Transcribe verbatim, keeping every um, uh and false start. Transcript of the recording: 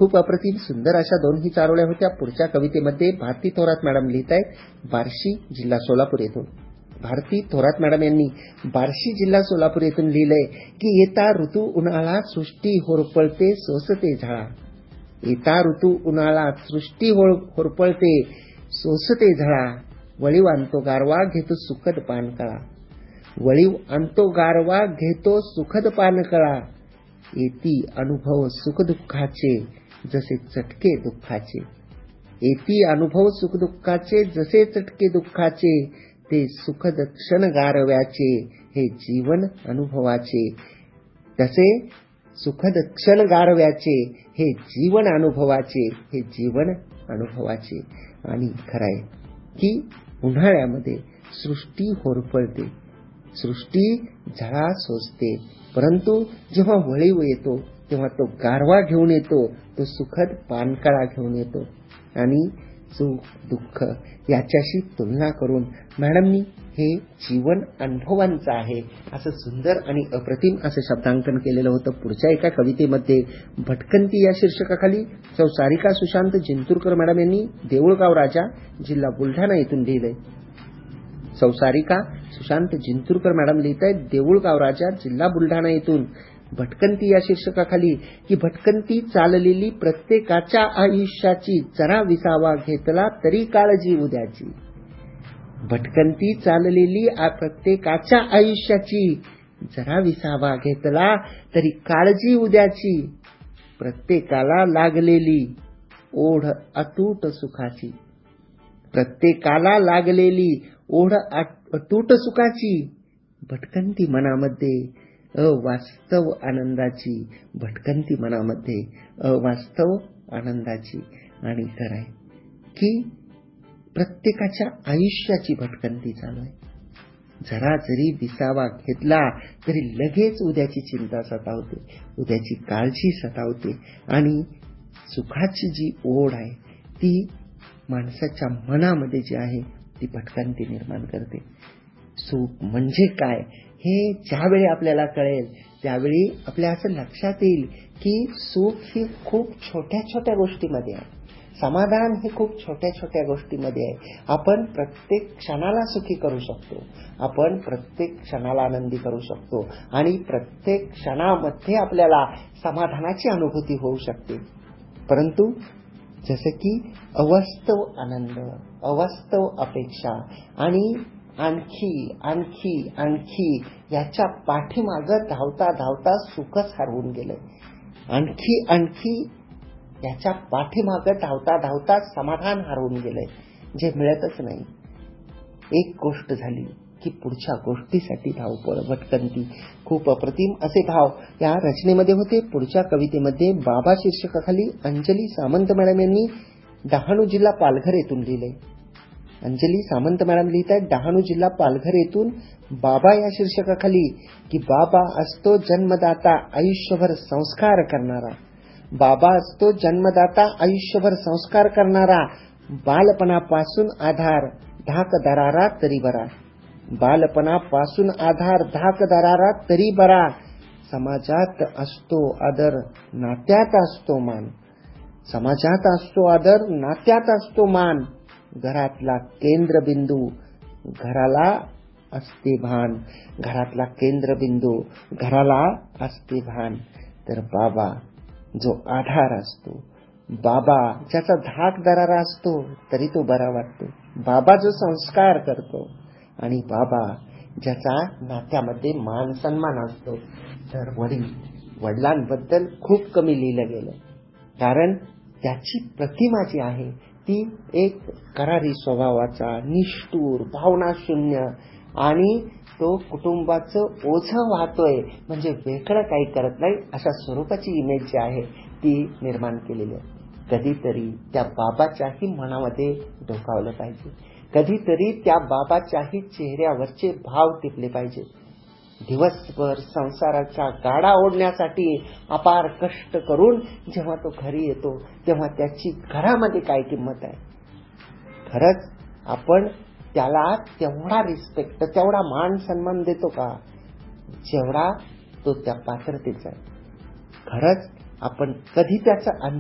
खूप अप्रतिम सुंदर अशा दोनही चारोळ्या होत्या. पुढच्या कवितेमध्ये भारती थोरात मॅडम लिहित आहेत, बार्शी, जिल्हा सोलापूर येथून. भारती थोरात मॅडम यांनी बार्शी, जिल्हा सोलापूर येथून लिहिलंय की येता ऋतू उन्हाळा सृष्टी होरपळते सोसते झळा. येता ऋतू उन्हाळा सृष्टी होरपळते सोसते झळा. वळीव आणतो गारवा घेतो सुखद पानकळा. वळीव आणतो गारवा घेतो सुखद पानकळा. येती अनुभव सुखदुःखाचे जसे चटके दुःखाचे. येती अनुभव सुखदुःखाचे जसे चटके दुःखाचे. ते सुखद क्षण गारव्याचे हे जीवन अनुभवाचे. तसे सुखद क्षण गारव्याचे हे जीवन अनुभवाचे हे जीवन अनुभवाचे. आणि खरंय की उन्हाळ्यामध्ये सृष्टी होरपळते, सृष्टी झळा सोसते, परंतु जेव्हा वळीव येतो तेव्हा तो गारवा घेऊन येतो, तो सुखद पानकळा घेऊन येतो. आणि सुख दुःख याच्याशी तुलना करून मॅडमनी हे जीवन अनुभवांचं आहे असं सुंदर आणि अप्रतिम असं शब्दांकन केलेलं होतं. पुढच्या एका कवितेमध्ये भटकंती या शीर्षकाखाली सौ सारिका सुशांत जिंतूरकर मॅडम यांनी देऊळगाव राजा, जिल्हा बुलढाणा येथून लिहिलंय. सौ सारिका सुशांत जिंतूरकर मॅडम लिहित आहेत, देऊळगाव राजा, जिल्हा बुलढाणा येथून. भटकंती या शीर्षकाखाली की भटकंती चाललेली प्रत्येकाच्या आयुष्याची जरा विसावा घेतला तरी काळजी उद्याची. भटकंती चाललेली प्रत्येकाच्या आयुष्याची जरा विसावा घेतला तरी काळजी उद्याची. प्रत्येकाला लागलेली ओढ अतूट सुखाची. प्रत्येकाला लागलेली ओढ अतूट सुखाची. भटकंती मनामध्ये अवास्तव आनंदाची. भटकंती मनामध्ये अवास्तव आनंदाची. आणि खरंय की प्रत्येकाच्या आयुष्याची भटकंती चालू आहे. जरा जरी विसावा घेतला तरी लगेच उद्याची चिंता सतावते, उद्याची काळजी सतावते. आणि सुखाची जी ओढ आहे ती माणसाच्या मनामध्ये जी आहे ती भटकंती निर्माण करते. सुख म्हणजे काय हे ज्यावेळी आपल्याला कळेल त्यावेळी आपल्या असं लक्षात येईल की सुख ही खूप छोट्या छोट्या गोष्टीमध्ये आहे. समाधान हे खूप छोट्या छोट्या गोष्टीमध्ये आहे. आपण प्रत्येक क्षणाला सुखी करू शकतो, आपण प्रत्येक क्षणाला आनंदी करू शकतो आणि प्रत्येक क्षणामध्ये आपल्याला समाधानाची अनुभूती होऊ शकते. परंतु जसं की अवास्तव आनंद, अवास्तव अपेक्षा आणि आणखी आणखी आणखी याच्या पाठीमागं धावता धावता सुखच हरवून गेलंय. आणखी आणखी याच्या पाठीमागं धावता धावता समाधान हरवून गेलंय, जे मिळतच नाही. एक गोष्ट झाली की पुढच्या गोष्टीसाठी धावपळ, भटकंती. खूप अप्रतिम असे भाव या रचनेमध्ये होते. पुढच्या कवितेमध्ये बाबा शीर्षकाखाली अंजली सामंत मॅडम यांनी डहाणू, जिल्हा पालघर येथून लिहिलंय. अंजली सामंत मॅडम लिहित आहेत, डहाणू, जिल्हा पालघर येथून. बाबा या शीर्षकाखाली की बाबा असतो जन्मदाता आयुष्यभर संस्कार करणारा. बाबा असतो जन्मदाता आयुष्यभर संस्कार करणारा. बालपणापासून आधार धाक दरारा तरी बरा. बालपणापासून आधार धाक दरारा तरी बरा. समाजात असतो आदर नात्यात असतो मान. समाजात असतो आदर नात्यात असतो मान. घरातला केंद्रबिंदू घराला असते भान. घरातला केंद्रबिंदू घराला असते भान. तर बाबा जो आधार असतो, बाबा ज्याचा धाक दरारा असतो तरी तो बरा वाटतो. बाबा जो संस्कार करतो आणि बाबा ज्याचा नात्यामध्ये मान सन्मान असतो. तर वडील, वडिलांबद्दल खूप कमी लिहिलं गेलं, कारण त्याची प्रतिमा जी आहे ती एक करारी स्वभावाचा, निष्ठुर, भावनाशून्य आणि तो कुटुंबाचं ओझं वाहतोय म्हणजे वेगळं काही करत नाही अशा स्वरूपाची इमेज जी आहे ती निर्माण केलेली आहे. कधीतरी त्या बाबाच्याही मनामध्ये डोकावलं पाहिजे, कधीतरी त्या बाबाच्याही चेहऱ्यावरचे भाव टिपले पाहिजे. दिवसभर संसाराचा गाडा ओढण्यासाठी अपार कष्ट करून जेव्हा तो घरी येतो तेव्हा त्याची घरामध्ये काय किंमत आहे. खरंच आपण त्याला तेवढा रिस्पेक्ट, तेवढा मान सन्मान देतो का जेवढा तो त्या पात्रतेचा आहे. खरंच आपण कधी त्याचा